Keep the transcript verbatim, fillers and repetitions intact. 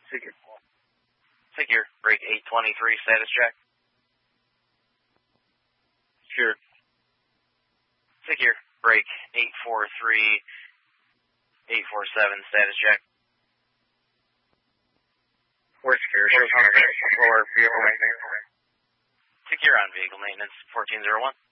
Secure. Secure. Break eight twenty-three, status check. Secure. Secure. Break eight four three, eight four seven, status check. We're secure. We're vehicle maintenance. Secure on vehicle maintenance, fourteen zero one.